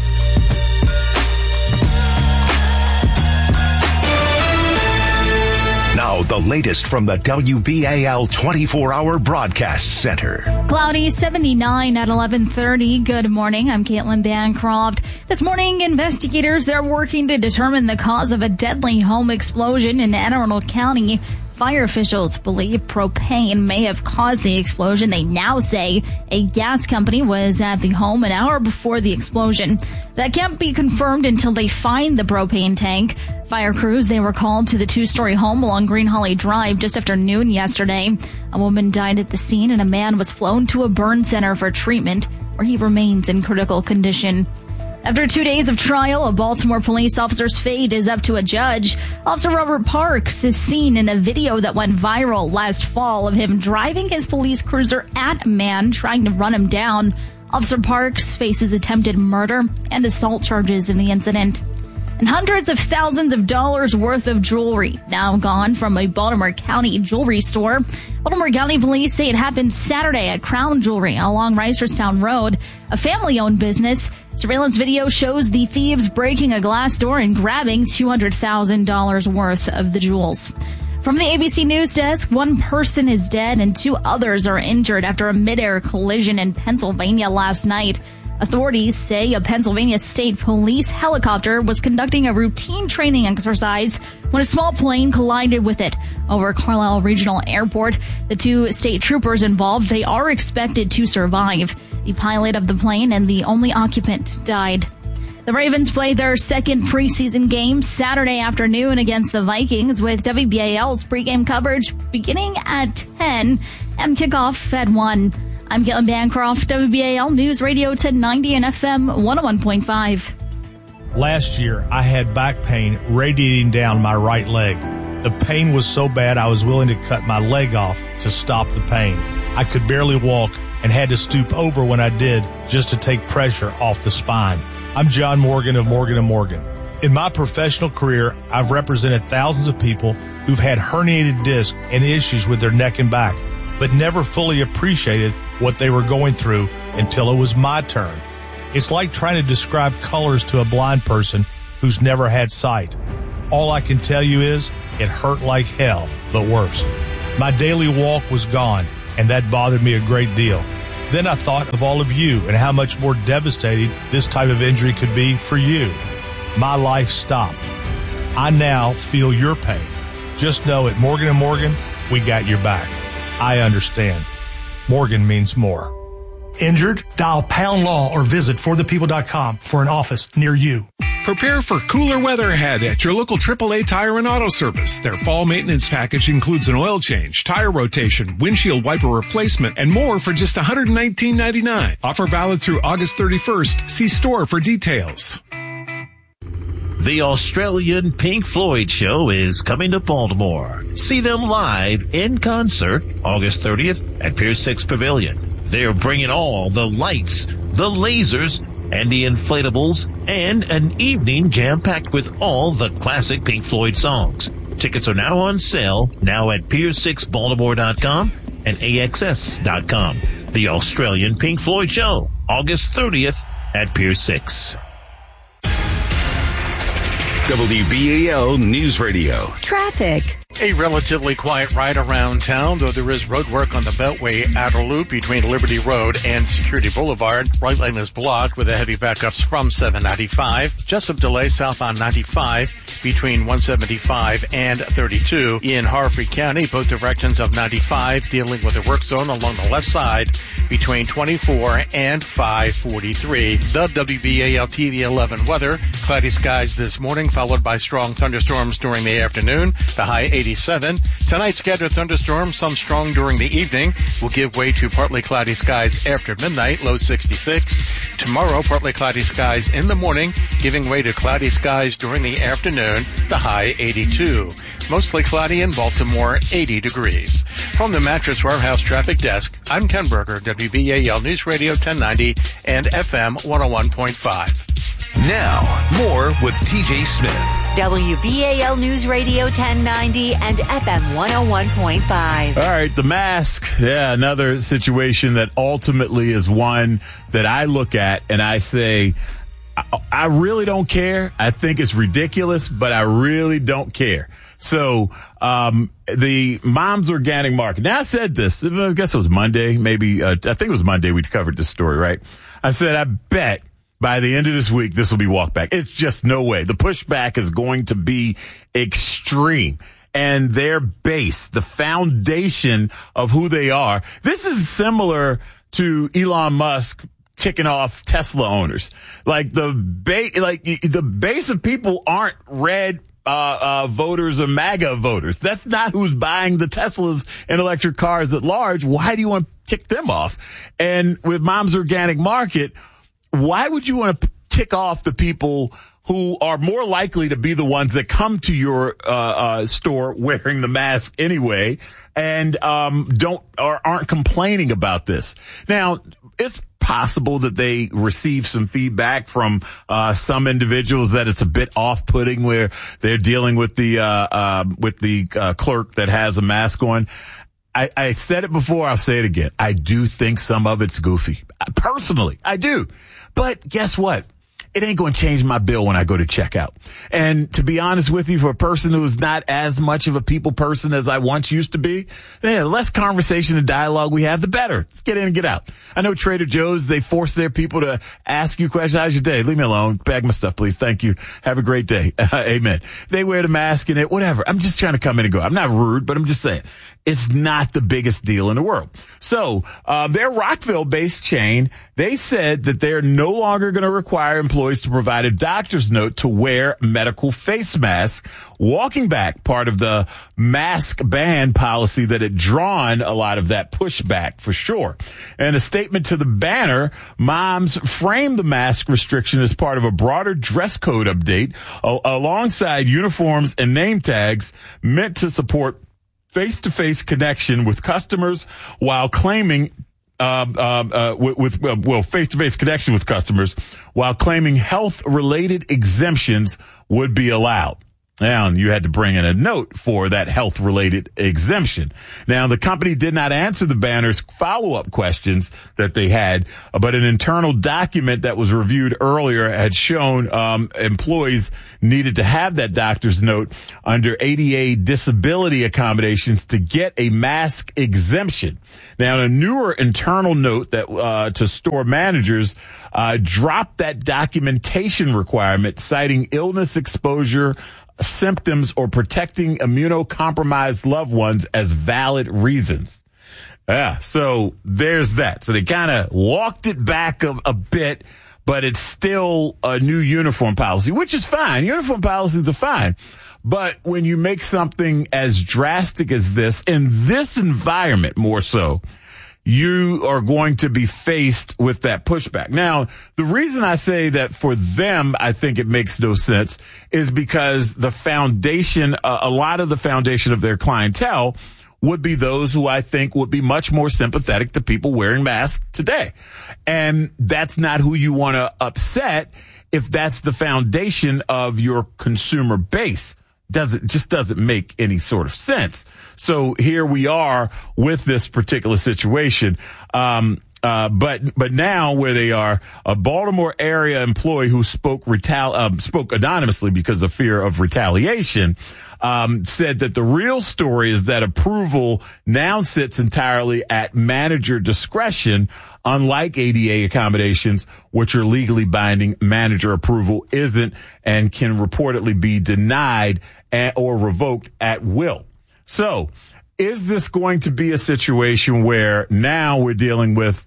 [SPEAKER 2] Now, the latest from the W B A L twenty-four hour Broadcast Center.
[SPEAKER 8] Cloudy, seventy-nine at eleven thirty. Good morning. I'm Caitlin Bancroft. This morning, investigators, they're working to determine the cause of a deadly home explosion in Anne Arundel County. Fire officials believe propane may have caused the explosion. They now say a gas company was at the home an hour before the explosion. That can't be confirmed until they find the propane tank. Fire crews, they were called to the two-story home along Green Holly Drive just after noon yesterday. A woman died at the scene and a man was flown to a burn center for treatment where he remains in critical condition. After two days of trial, a Baltimore police officer's fate is up to a judge. Officer Robert Parks is seen in a video that went viral last fall of him driving his police cruiser at a man trying to run him down. Officer Parks faces attempted murder and assault charges in the incident. And hundreds of thousands of dollars worth of jewelry now gone from a Baltimore County jewelry store. Baltimore County police say it happened Saturday at Crown Jewelry along Reisterstown Road, a family-owned business. Surveillance video shows the thieves breaking a glass door and grabbing two hundred thousand dollars worth of the jewels. From the A B C News Desk, one person is dead and two others are injured after a midair collision in Pennsylvania last night. Authorities say a Pennsylvania State Police helicopter was conducting a routine training exercise when a small plane collided with it over Carlisle Regional Airport. The two state troopers involved, they are expected to survive. The pilot of the plane and the only occupant died. The Ravens play their second preseason game Saturday afternoon against the Vikings with W B A L's pregame coverage beginning at ten and kickoff at one. I'm Caitlin Bancroft, W B A L News Radio ten ninety and F M one oh one point five.
[SPEAKER 10] Last year, I had back pain radiating down my right leg. The pain was so bad I was willing to cut my leg off to stop the pain. I could barely walk and had to stoop over when I did just to take pressure off the spine. I'm John Morgan of Morgan and Morgan. In my professional career, I've represented thousands of people who've had herniated discs and issues with their neck and back, but never fully appreciated what they were going through until it was my turn. It's like trying to describe colors to a blind person who's never had sight. All I can tell you is it hurt like hell, but worse. My daily walk was gone, and that bothered me a great deal. Then I thought of all of you and how much more devastating this type of injury could be for you. My life stopped. I now feel your pain. Just know at Morgan and Morgan, we got your back. I understand. Morgan means more.
[SPEAKER 11] Injured? Dial Pound Law or visit for the people dot com for an office near you.
[SPEAKER 23] Prepare for cooler weather ahead at your local triple A Tire and Auto Service. Their fall maintenance package includes an oil change, tire rotation, windshield wiper replacement, and more for just one hundred nineteen ninety-nine. Offer valid through August thirty-first. See store for details.
[SPEAKER 24] The Australian Pink Floyd show is coming to Baltimore. See them live in concert August thirtieth at Pier six Pavilion. They're bringing all the lights, the lasers, and the inflatables, and an evening jam-packed with all the classic Pink Floyd songs. Tickets are now on sale, now at pier six baltimore dot com and A X S dot com. The Australian Pink Floyd show, August thirtieth at Pier six.
[SPEAKER 2] W B A L News Radio.
[SPEAKER 3] Traffic.
[SPEAKER 4] A relatively quiet ride around town, though there is road work on the Beltway outer loop between Liberty Road and Security Boulevard. Right lane is blocked with the heavy backups from seven ninety-five. Just some delay south on ninety-five between one seventy-five and thirty-two. In Harford County, both directions of ninety-five dealing with a work zone along the left side between twenty-four and five forty-three. The W B A L T V eleven weather. Cloudy skies this morning, followed by strong thunderstorms during the afternoon. The high eighty-seven. Tonight, scattered thunderstorms, some strong during the evening, will give way to partly cloudy skies after midnight, low sixty-six. Tomorrow, partly cloudy skies in the morning, giving way to cloudy skies during the afternoon, the high eighty-two. Mostly cloudy in Baltimore, eighty degrees. From the Mattress Warehouse Traffic Desk, I'm Ken Berger, W B A L News Radio ten ninety and F M one oh one point five.
[SPEAKER 5] Now, more with T J Smith.
[SPEAKER 3] W B A L News Radio ten ninety and F M one oh one point five.
[SPEAKER 1] All right, the mask. Yeah, another situation that ultimately is one that I look at and I say, I, I really don't care. I think it's ridiculous, but I really don't care. So, um, the Mom's Organic Market. Now, I said this, I guess it was Monday, maybe, uh, I think it was Monday we covered this story, right? I said, I bet by the end of this week, this will be walked back. It's just no way. The pushback is going to be extreme. And their base, the foundation of who they are, this is similar to Elon Musk ticking off Tesla owners. Like the base, like the base of people aren't red uh, uh, voters or MAGA voters. That's not who's buying the Teslas and electric cars at large. Why do you want to tick them off? And with Mom's Organic Market, why would you want to tick off the people who are more likely to be the ones that come to your uh, uh store wearing the mask anyway and um don't or aren't complaining about this? Now, it's possible that they receive some feedback from uh some individuals that it's a bit off-putting where they're dealing with the uh, uh with the uh, clerk that has a mask on. I, I said it before, I'll say it again. I do think some of it's goofy. Personally, I do. But guess what? It ain't going to change my bill when I go to checkout. And to be honest with you, for a person who's not as much of a people person as I once used to be, yeah, the less conversation and dialogue we have, the better. Let's get in and get out. I know Trader Joe's, they force their people to ask you questions. How's your day? Leave me alone. Bag my stuff, please. Thank you. Have a great day. Uh, amen. They wear the mask and it, whatever. I'm just trying to come in and go. I'm not rude, but I'm just saying. it's not the biggest deal in the world. So, uh, their Rockville-based chain, they said that they're no longer going to require employees to provide a doctor's note to wear medical face masks, walking back part of the mask ban policy that had drawn a lot of that pushback for sure. In a statement to the Banner, Moms framed the mask restriction as part of a broader dress code update uh, alongside uniforms and name tags meant to support face-to-face connection with customers while claiming Um, um, uh, with, with uh, well, face-to-face connection with customers, while claiming health-related exemptions would be allowed. Now, you had to bring in a note for that health-related exemption. Now, the company did not answer the Banner's follow-up questions that they had, but an internal document that was reviewed earlier had shown um, employees needed to have that doctor's note under A D A disability accommodations to get a mask exemption. Now, a newer internal note that uh, to store managers uh, dropped that documentation requirement, citing illness exposure, symptoms, or protecting immunocompromised loved ones as valid reasons. Yeah, so there's that. So they kind of walked it back a, a bit, but it's still a new uniform policy, which is fine. Uniform policies are fine. But when you make something as drastic as this, in this environment more so, you are going to be faced with that pushback. Now, the reason I say that for them, I think it makes no sense is because the foundation, uh, a lot of the foundation of their clientele would be those who I think would be much more sympathetic to people wearing masks today. And that's not who you want to upset if that's the foundation of your consumer base. Doesn't just doesn't make any sort of sense. So here we are with this particular situation. Um, uh, but but now where they are, a Baltimore area employee who spoke retal- uh, spoke anonymously because of fear of retaliation, um, said that the real story is that approval now sits entirely at manager discretion. Unlike A D A accommodations, which are legally binding, manager approval isn't and can reportedly be denied at, or revoked at will. So is this going to be a situation where now we're dealing with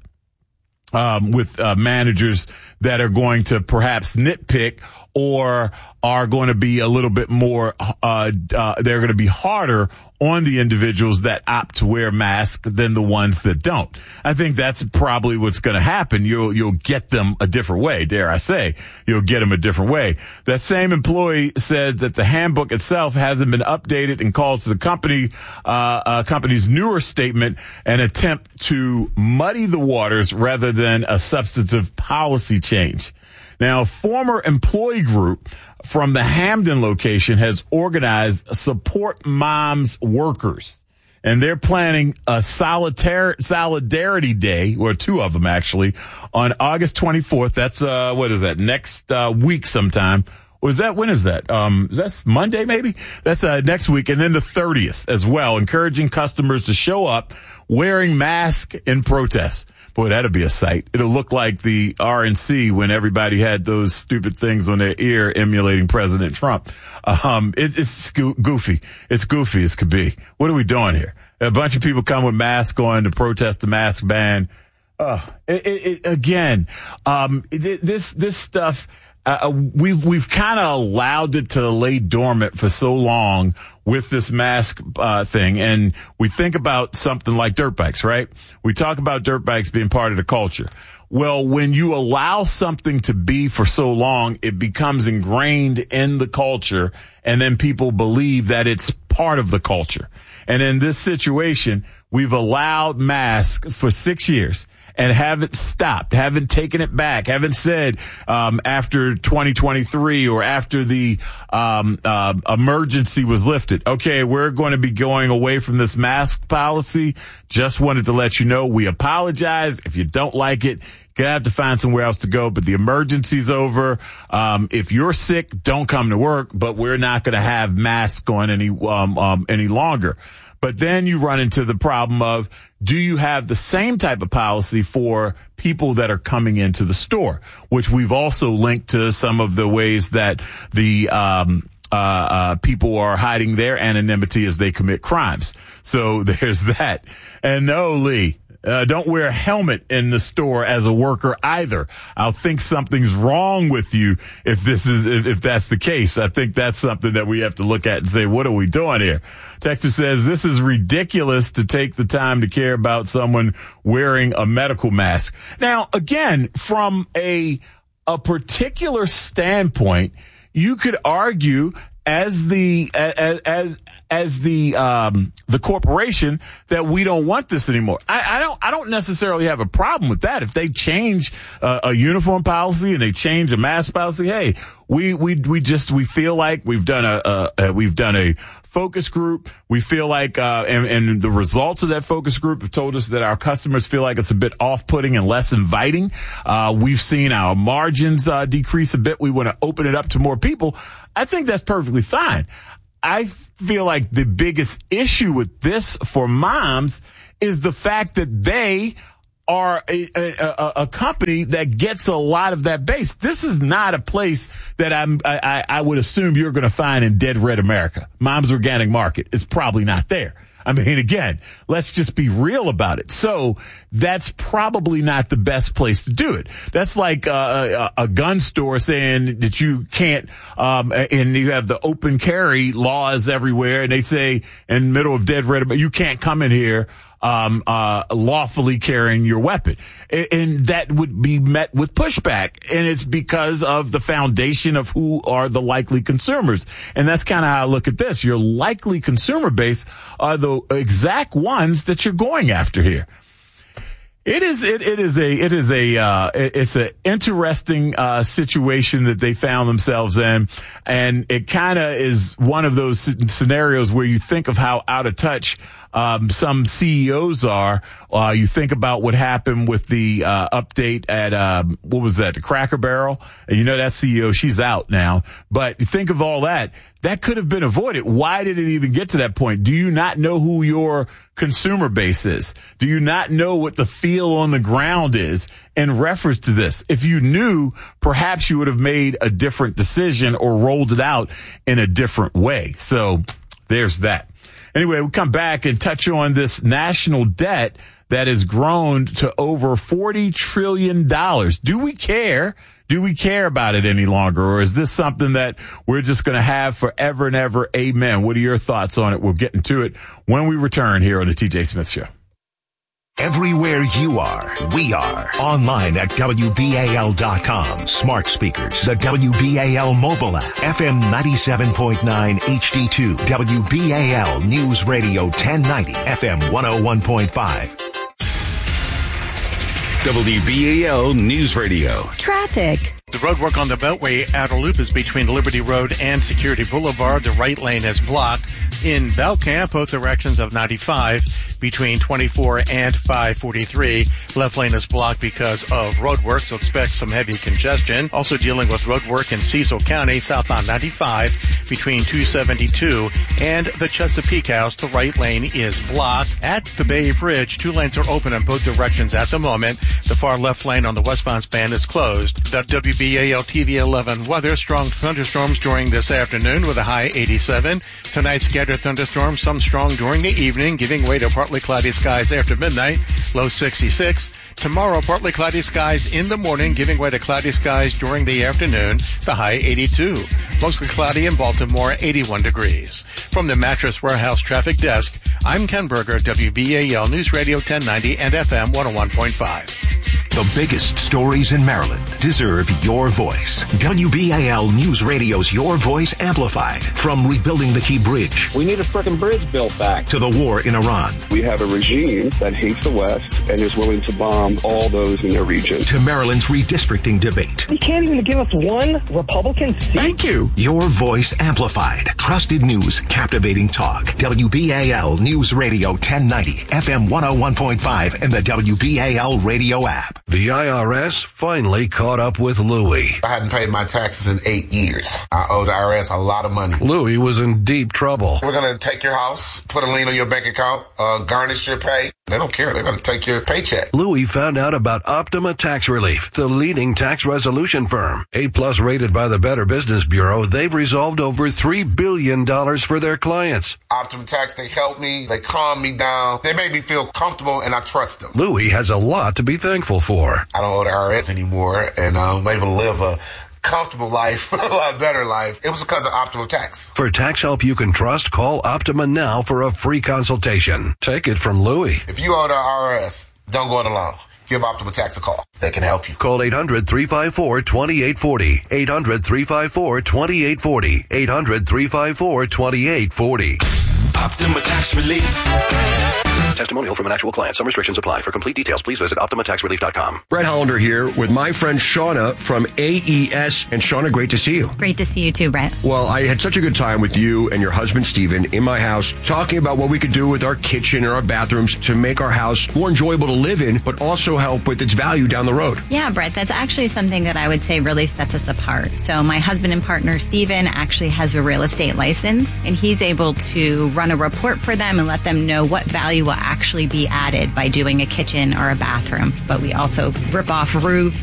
[SPEAKER 1] um, with uh, managers that are going to perhaps nitpick or are going to be a little bit more, uh, uh, they're going to be harder on the individuals that opt to wear masks than the ones that don't. I think that's probably what's going to happen. You'll, you'll get them a different way, dare I say. You'll get them a different way. That same employee said that the handbook itself hasn't been updated and calls the company, uh, uh, company's newer statement an attempt to muddy the waters rather than a substantive policy change. Now, a former employee group from the Hamden location has organized Support Moms Workers, and they're planning a solitar- Solidarity Day, or two of them actually, on August twenty-fourth. That's, uh, what is that, next uh, week sometime. Or is that, when is that? Um, is that Monday maybe? That's uh, next week. And then the thirtieth as well, encouraging customers to show up wearing masks in protest. Boy, that'll be a sight. It'll look like the R N C when everybody had those stupid things on their ear emulating President Trump. Um, it, it's goofy. It's goofy as could be. What are we doing here? A bunch of people come with masks on to protest the mask ban. Uh, it, it, it, again, um, it, this, this stuff, Uh, we've, we've kind of allowed it to lay dormant for so long with this mask, uh, thing. And we think about something like dirt bikes, right? We talk about dirt bikes being part of the culture. Well, when you allow something to be for so long, it becomes ingrained in the culture, and then people believe that it's part of the culture. And in this situation, we've allowed masks for six years. And haven't stopped, haven't taken it back, haven't said um, after twenty twenty-three or after the um, uh, emergency was lifted, okay, we're going to be going away from this mask policy. Just wanted to let you know we apologize. If you don't like it, you're going to have to find somewhere else to go. But the emergency's over. Um, if you're sick, don't come to work. But we're not going to have masks on any um, um, any longer. But then you run into the problem of, do you have the same type of policy for people that are coming into the store, which we've also linked to some of the ways that the um uh, uh, people are hiding their anonymity as they commit crimes. So there's that. And no, Lee. Uh, don't wear a helmet in the store as a worker either. I'll think something's wrong with you if this is, if, if that's the case. I think that's something that we have to look at and say, what are we doing here? Texas says this is ridiculous to take the time to care about someone wearing a medical mask. Now, again, from a, a particular standpoint, you could argue as the, as, as, as the, um, the corporation that we don't want this anymore. I, I don't, I don't necessarily have a problem with that. If they change uh, a uniform policy and they change a mask policy, hey, we, we, we just, we feel like we've done a, a, a we've done a focus group. We feel like, uh, and, and the results of that focus group have told us that our customers feel like it's a bit off-putting and less inviting. Uh, we've seen our margins, uh, decrease a bit. We want to open it up to more people. I think that's perfectly fine. I feel like the biggest issue with this for moms is the fact that they are a, a, a company that gets a lot of that base. This is not a place that I'm, I, I would assume you're going to find in Dead Red America. Mom's Organic Market is probably not there. I mean, again, let's just be real about it. So that's probably not the best place to do it. That's like uh, a, a gun store saying that you can't, um, and you have the open carry laws everywhere, and they say in the middle of Dead Red, you can't come in here um, uh, lawfully carrying your weapon. And, and that would be met with pushback. And it's because of the foundation of who are the likely consumers. And that's kind of how I look at this. Your likely consumer base are the exact ones that you're going after here. It is, it, it is a, it is a, uh, it, it's an interesting, uh, situation that they found themselves in. And it kind of is one of those scenarios where you think of how out of touch, um, some C E Os are. Uh, you think about what happened with the, uh, update at, um, what was that? The Cracker Barrel. And you know, that C E O, she's out now. But you think of all that, that could have been avoided. Why did it even get to that point? Do you not know who your consumer base is? Do you not know what the feel on the ground is in reference to this? If you knew, perhaps you would have made a different decision or rolled it out in a different way. So there's that. Anyway, we'll come back and touch on this national debt that has grown to over forty trillion dollars. Do we care? Do we care about it any longer? Or is this something that we're just going to have forever and ever? Amen. What are your thoughts on it? We'll get into it when we return here on the T J Smith Show.
[SPEAKER 2] Everywhere you are, we are. Online at W B A L dot com. Smart speakers, the W B A L mobile app, F M ninety-seven point nine H D two, W B A L News Radio ten ninety, F M one oh one point five.
[SPEAKER 5] W B A L News Radio.
[SPEAKER 3] Traffic.
[SPEAKER 4] The road work on the Beltway outer loop is between Liberty Road and Security Boulevard. The right lane is blocked. In Belcamp, both directions of ninety-five between twenty-four and five forty-three. Left lane is blocked because of road work, so expect some heavy congestion. Also dealing with road work in Cecil County, southbound ninety-five between two seventy-two and the Chesapeake House. The right lane is blocked. At the Bay Bridge, two lanes are open in both directions at the moment. The far left lane on the westbound span is closed. The W B A L T V eleven weather, strong thunderstorms during this afternoon with a high eighty-seven. Tonight, scattered thunderstorms, some strong during the evening, giving way to partly cloudy skies after midnight, low sixty-six. Tomorrow, partly cloudy skies in the morning, giving way to cloudy skies during the afternoon, the high eighty-two. Mostly cloudy in Baltimore, eighty-one degrees. From the Mattress Warehouse Traffic Desk, I'm Ken Berger, W B A L News Radio ten ninety and F M one oh one point five.
[SPEAKER 2] The biggest stories in Maryland deserve your voice. W B A L News Radio's Your Voice Amplified. From rebuilding the Key Bridge.
[SPEAKER 7] We need a frickin' bridge built back.
[SPEAKER 2] To the war in Iran.
[SPEAKER 7] We have a regime that hates the West and is willing to bomb all those in their region.
[SPEAKER 2] To Maryland's redistricting debate.
[SPEAKER 7] You can't even give us one Republican seat.
[SPEAKER 2] Thank you. Your Voice Amplified. Trusted news, captivating talk. W B A L News Radio ten ninety, F M one oh one point five, and the W B A L radio app.
[SPEAKER 9] The I R S finally caught up with Louie.
[SPEAKER 13] I hadn't paid my taxes in eight years. I owe the I R S a lot of money.
[SPEAKER 9] Louie was in deep trouble.
[SPEAKER 13] We're going to take your house, put a lien on your bank account, uh, garnish your pay. They don't care. They're going to take your paycheck.
[SPEAKER 9] Louie found out about Optima Tax Relief, the leading tax resolution firm. A-plus rated by the Better Business Bureau, they've resolved over three billion dollars for their clients.
[SPEAKER 13] Optima Tax, they help me. They calm me down. They make me feel comfortable, and I trust them.
[SPEAKER 9] Louie has a lot to be thankful for.
[SPEAKER 13] I don't owe the I R S anymore, and I'm able to live a comfortable life, a lot better life. It was because of Optima Tax.
[SPEAKER 9] For tax help you can trust, call Optima now for a free consultation. Take it from Louie.
[SPEAKER 13] If you owe the I R S, don't go it alone. Give Optima Tax a call. They can help you.
[SPEAKER 9] Call eight hundred, three five four, two eight four zero. eight hundred, three five four, two eight four zero. eight hundred, three five four, two eight four zero.
[SPEAKER 14] Optima Tax Relief.
[SPEAKER 9] Testimonial from an actual client. Some restrictions apply. For complete details, please visit Optima Tax Relief dot com.
[SPEAKER 20] Brett Hollander here with my friend Shauna from A E S. And Shauna, great to see you.
[SPEAKER 16] Great to see you too, Brett.
[SPEAKER 20] Well, I had such a good time with you and your husband, Steven, in my house, talking about what we could do with our kitchen and our bathrooms to make our house more enjoyable to live in, but also help with its value down the road.
[SPEAKER 16] Yeah, Brett, that's actually something that I would say really sets us apart. So my husband and partner, Steven, actually has a real estate license, and he's able to run a report for them and let them know what value will actually be added by doing a kitchen or a bathroom. But we also rip off roofs,